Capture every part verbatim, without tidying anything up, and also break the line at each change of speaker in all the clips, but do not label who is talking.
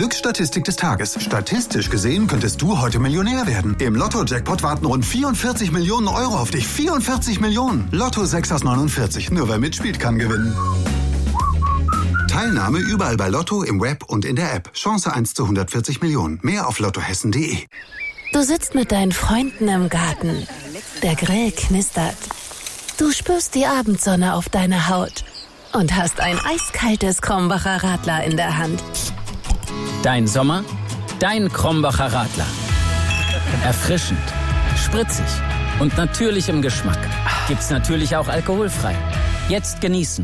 Glücksstatistik des Tages. Statistisch gesehen könntest du heute Millionär werden. Im Lotto-Jackpot warten rund vierundvierzig Millionen Euro auf dich. vierundvierzig Millionen. Lotto sechs aus neunundvierzig. Nur wer mitspielt, kann gewinnen. Teilnahme überall bei Lotto, im Web und in der App. Chance eins zu hundertvierzig Millionen. Mehr auf lottohessen punkt de.
Du sitzt mit deinen Freunden im Garten. Der Grill knistert. Du spürst die Abendsonne auf deiner Haut und hast ein eiskaltes Krombacher Radler in der Hand.
Dein Sommer, dein Krombacher Radler. Erfrischend, spritzig und natürlich im Geschmack. Gibt's natürlich auch alkoholfrei. Jetzt genießen.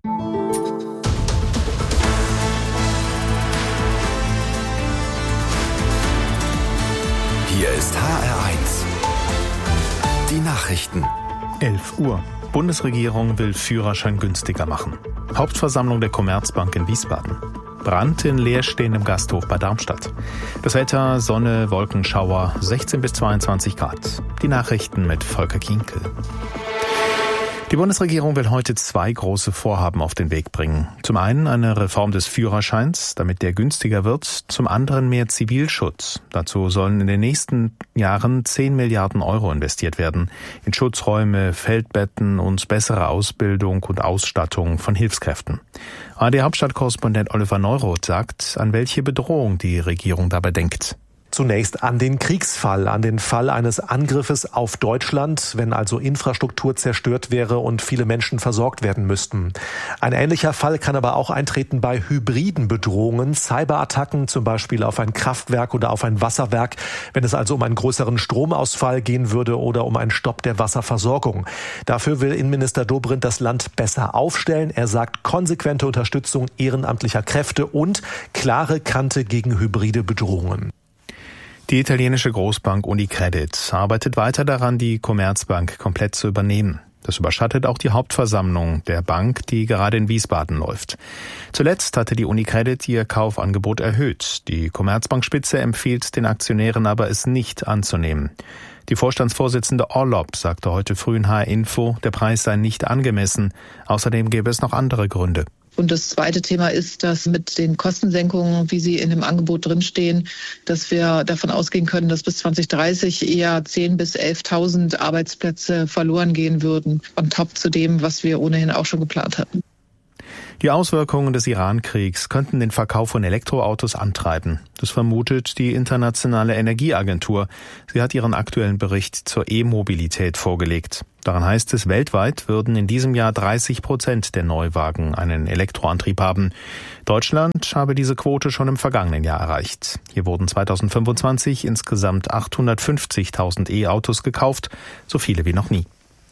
Hier ist H R eins. Die Nachrichten.
elf Uhr. Bundesregierung will Führerschein günstiger machen. Hauptversammlung der Commerzbank in Wiesbaden. Brand in leerstehendem Gasthof bei Darmstadt. Das Wetter, Sonne, Wolkenschauer, sechzehn bis zweiundzwanzig Grad. Die Nachrichten mit Volker Kienkel. Die Bundesregierung will heute zwei große Vorhaben auf den Weg bringen. Zum einen eine Reform des Führerscheins, damit der günstiger wird. Zum anderen mehr Zivilschutz. Dazu sollen in den nächsten Jahren zehn Milliarden Euro investiert werden. In Schutzräume, Feldbetten und bessere Ausbildung und Ausstattung von Hilfskräften. A R D-Hauptstadtkorrespondent Oliver Neuroth sagt, an welche Bedrohung die Regierung dabei denkt.
Zunächst an den Kriegsfall, an den Fall eines Angriffes auf Deutschland, wenn also Infrastruktur zerstört wäre und viele Menschen versorgt werden müssten. Ein ähnlicher Fall kann aber auch eintreten bei hybriden Bedrohungen, Cyberattacken zum Beispiel auf ein Kraftwerk oder auf ein Wasserwerk, wenn es also um einen größeren Stromausfall gehen würde oder um einen Stopp der Wasserversorgung. Dafür will Innenminister Dobrindt das Land besser aufstellen. Er sagt konsequente Unterstützung ehrenamtlicher Kräfte und klare Kante gegen hybride Bedrohungen.
Die italienische Großbank UniCredit arbeitet weiter daran, die Commerzbank komplett zu übernehmen. Das überschattet auch die Hauptversammlung der Bank, die gerade in Wiesbaden läuft. Zuletzt hatte die UniCredit ihr Kaufangebot erhöht. Die Commerzbankspitze empfiehlt den Aktionären aber, es nicht anzunehmen. Die Vorstandsvorsitzende Orlob sagte heute früh in H R Info, der Preis sei nicht angemessen. Außerdem gäbe es noch andere Gründe.
Und das zweite Thema ist, dass mit den Kostensenkungen, wie sie in dem Angebot drinstehen, dass wir davon ausgehen können, dass bis zwanzig dreißig eher zehntausend bis elftausend Arbeitsplätze verloren gehen würden, on top zu dem, was wir ohnehin auch schon geplant hatten.
Die Auswirkungen des Iran-Kriegs könnten den Verkauf von Elektroautos antreiben. Das vermutet die Internationale Energieagentur. Sie hat ihren aktuellen Bericht zur E-Mobilität vorgelegt. Daran heißt es, weltweit würden in diesem Jahr dreißig Prozent der Neuwagen einen Elektroantrieb haben. Deutschland habe diese Quote schon im vergangenen Jahr erreicht. Hier wurden zweitausendfünfundzwanzig insgesamt achthundertfünfzigtausend E-Autos gekauft, so viele wie noch nie.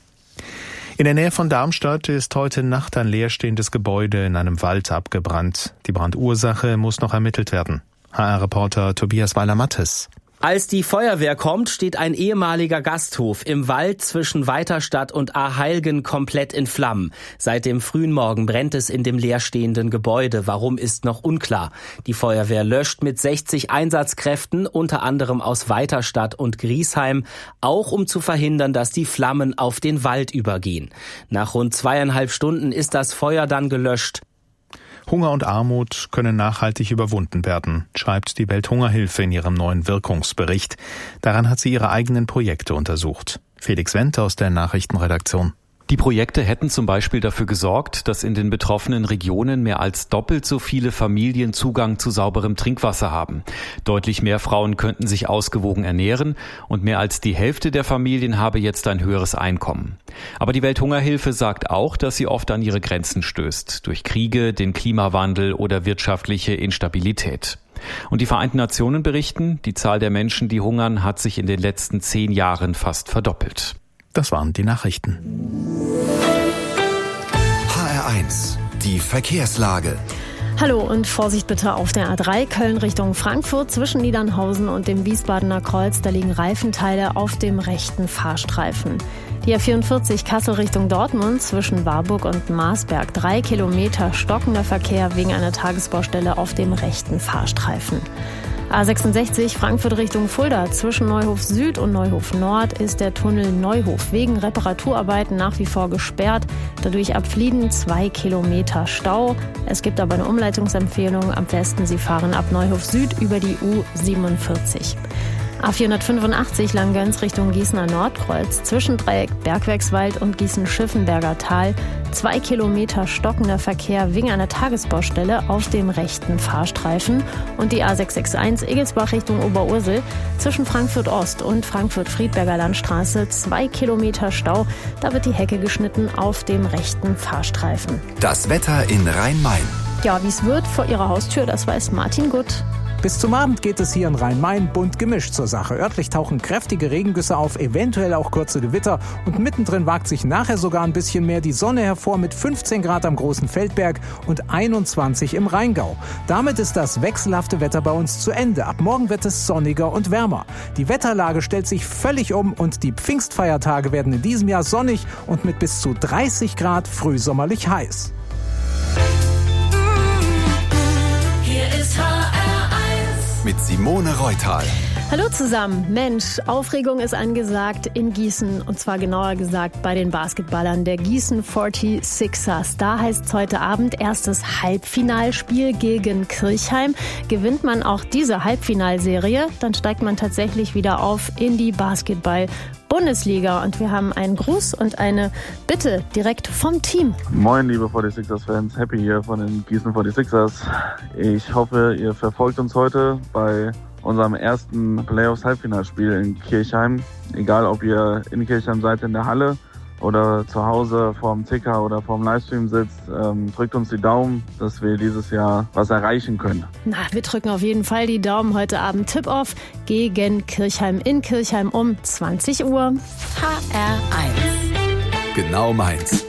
In der Nähe von Darmstadt ist heute Nacht ein leerstehendes Gebäude in einem Wald abgebrannt. Die Brandursache muss noch ermittelt werden. H R-Reporter Tobias Weiler-Mattes.
Als die Feuerwehr kommt, steht ein ehemaliger Gasthof im Wald zwischen Weiterstadt und Aheilgen komplett in Flammen. Seit dem frühen Morgen brennt es in dem leerstehenden Gebäude. Warum, ist noch unklar. Die Feuerwehr löscht mit sechzig Einsatzkräften, unter anderem aus Weiterstadt und Griesheim, auch um zu verhindern, dass die Flammen auf den Wald übergehen. Nach rund zweieinhalb Stunden ist das Feuer dann gelöscht.
Hunger und Armut können nachhaltig überwunden werden, schreibt die Welthungerhilfe in ihrem neuen Wirkungsbericht. Daran hat sie ihre eigenen Projekte untersucht. Felix Wendt aus der Nachrichtenredaktion.
Die Projekte hätten zum Beispiel dafür gesorgt, dass in den betroffenen Regionen mehr als doppelt so viele Familien Zugang zu sauberem Trinkwasser haben. Deutlich mehr Frauen könnten sich ausgewogen ernähren und mehr als die Hälfte der Familien habe jetzt ein höheres Einkommen. Aber die Welthungerhilfe sagt auch, dass sie oft an ihre Grenzen stößt, durch Kriege, den Klimawandel oder wirtschaftliche Instabilität. Und die Vereinten Nationen berichten, die Zahl der Menschen, die hungern, hat sich in den letzten zehn Jahren fast verdoppelt.
Das waren die Nachrichten.
H R eins, die Verkehrslage.
Hallo und Vorsicht bitte auf der A drei Köln Richtung Frankfurt zwischen Niedernhausen und dem Wiesbadener Kreuz. Da liegen Reifenteile auf dem rechten Fahrstreifen. Die A vierundvierzig Kassel Richtung Dortmund zwischen Warburg und Marsberg. Drei Kilometer stockender Verkehr wegen einer Tagesbaustelle auf dem rechten Fahrstreifen. A sechsundsechzig Frankfurt Richtung Fulda. Zwischen Neuhof Süd und Neuhof Nord ist der Tunnel Neuhof wegen Reparaturarbeiten nach wie vor gesperrt. Dadurch ab Flieden zwei Kilometer Stau. Es gibt aber eine Umleitungsempfehlung. Am besten Sie fahren ab Neuhof Süd über die U siebenundvierzig. A vierhundertfünfundachtzig Langgöns Richtung Gießener Nordkreuz. Zwischen Dreieck Bergwerkswald und Gießen-Schiffenberger Tal. Zwei Kilometer stockender Verkehr wegen einer Tagesbaustelle auf dem rechten Fahrstreifen. Und die A sechshundereinundsechzig Egelsbach Richtung Oberursel. Zwischen Frankfurt Ost und Frankfurt-Friedberger Landstraße. Zwei Kilometer Stau. Da wird die Hecke geschnitten auf dem rechten Fahrstreifen.
Das Wetter in Rhein-Main.
Ja, wie es wird vor Ihrer Haustür, das weiß Martin Gutt.
Bis zum Abend geht es hier in Rhein-Main bunt gemischt zur Sache. Örtlich tauchen kräftige Regengüsse auf, eventuell auch kurze Gewitter. Und mittendrin wagt sich nachher sogar ein bisschen mehr die Sonne hervor mit fünfzehn Grad am Großen Feldberg und einundzwanzig im Rheingau. Damit ist das wechselhafte Wetter bei uns zu Ende. Ab morgen wird es sonniger und wärmer. Die Wetterlage stellt sich völlig um und die Pfingstfeiertage werden in diesem Jahr sonnig und mit bis zu dreißig Grad frühsommerlich heiß.
Hier ist H R eins mit Simone Reutal.
Hallo zusammen. Mensch, Aufregung ist angesagt in Gießen und zwar genauer gesagt bei den Basketballern der Gießen forty-sixers. Da heißt es heute Abend erstes Halbfinalspiel gegen Kirchheim. Gewinnt man auch diese Halbfinalserie, dann steigt man tatsächlich wieder auf in die Basketball-Bundesliga. Und wir haben einen Gruß und eine Bitte direkt vom Team.
Moin, liebe forty-sixers-Fans. Happy hier von den Gießen forty-sixers. Ich hoffe, ihr verfolgt uns heute bei unserem ersten Playoffs-Halbfinalspiel in Kirchheim. Egal, ob ihr in Kirchheim seid in der Halle oder zu Hause vorm Ticker oder vorm Livestream sitzt, ähm, drückt uns die Daumen, dass wir dieses Jahr was erreichen können.
Na, wir drücken auf jeden Fall die Daumen. Heute Abend Tip-Off gegen Kirchheim in Kirchheim um zwanzig Uhr.
H R eins. Genau meins.